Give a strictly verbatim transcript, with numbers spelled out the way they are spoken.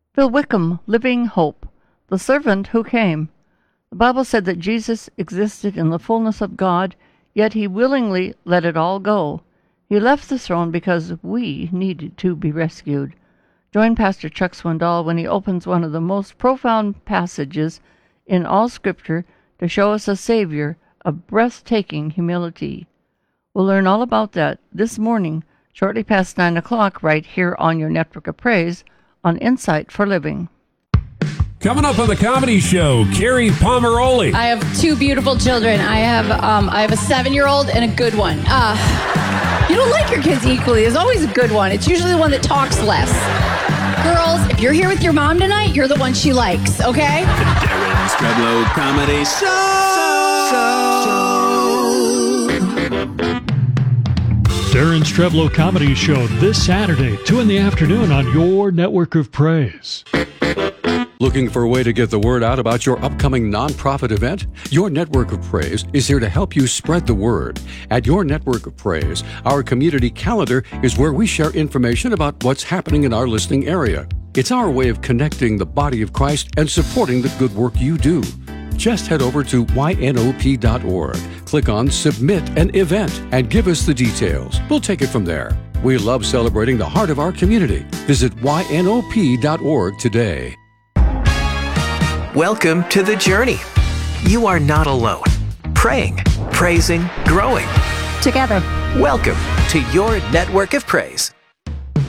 Phil Wickham, Living Hope, the servant who came. The Bible said that Jesus existed in the fullness of God, yet he willingly let it all go. He left the throne because we needed to be rescued. Join Pastor Chuck Swindoll when he opens one of the most profound passages in all Scripture to show us a Savior of breathtaking humility. We'll learn all about that this morning, shortly past nine o'clock, right here on your Network of Praise on Insight for Living. Coming up on the comedy show, Carrie Pomeroli. I have two beautiful children. I have um, I have a seven-year-old and a good one. Uh, you don't like your kids equally. There's always a good one. It's usually the one that talks less. Girls, if you're here with your mom tonight, you're the one she likes, okay? The Darren Streblow Comedy Show. Darren Streblow Comedy Show this Saturday, two in the afternoon on your Network of Praise. Looking for a way to get the word out about your upcoming nonprofit event? Your Network of Praise is here to help you spread the word. At Your Network of Praise, our community calendar is where we share information about what's happening in our listening area. It's our way of connecting the body of Christ and supporting the good work you do. Just head over to Y N O P dot org, click on Submit an Event, and give us the details. We'll take it from there. We love celebrating the heart of our community. Visit Y N O P dot org today. Welcome to The Journey. You are not alone. Praying, praising, growing. Together. Welcome to your Network of Praise.